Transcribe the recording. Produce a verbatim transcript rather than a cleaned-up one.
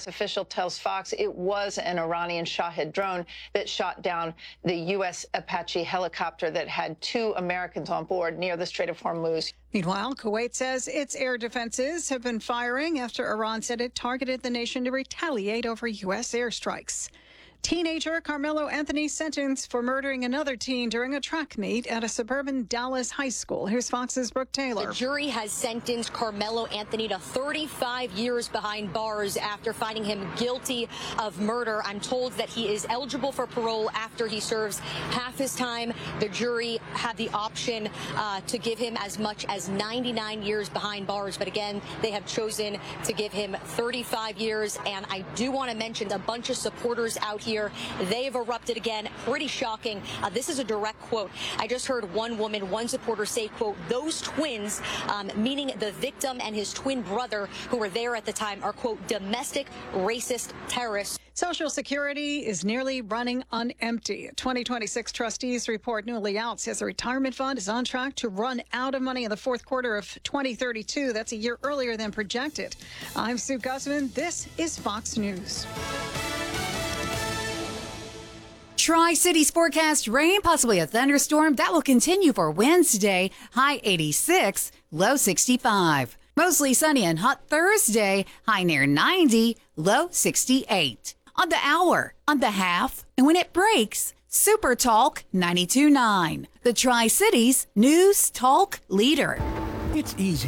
official tells Fox it was an Iranian Shahed drone that shot down the U S Apache helicopter that had two Americans on board near the Strait of Hormuz. Meanwhile, Kuwait says its air defenses have been firing after Iran said it targeted the nation to retaliate over U S airstrikes. Teenager Carmelo Anthony sentenced for murdering another teen during a track meet at a suburban Dallas high school. Here's Fox's Brooke Taylor. The jury has sentenced Carmelo Anthony to thirty-five years behind bars after finding him guilty of murder. I'm told that he is eligible for parole after he serves half his time. The jury had the option uh, to give him as much as ninety-nine years behind bars. But again, they have chosen to give him thirty-five years. And I do want to mention a bunch of supporters out here. They've erupted again. Pretty shocking. Uh, this is a direct quote. I just heard one woman, one supporter say, quote, those twins, um, meaning the victim and his twin brother who were there at the time, are, quote, domestic racist terrorists. Social Security is nearly running on empty. twenty twenty-six trustees report newly out says the retirement fund is on track to run out of money in the fourth quarter of twenty thirty-two. That's a year earlier than projected. I'm Sue Guzman. This is Fox News. Tri-Cities forecast rain, possibly a thunderstorm. That will continue for Wednesday. High eighty-six, low sixty-five. Mostly sunny and hot Thursday. High near ninety, low sixty-eight. On the hour, on the half, and when it breaks, Super Talk ninety-two point nine. The Tri-Cities News Talk Leader. It's easy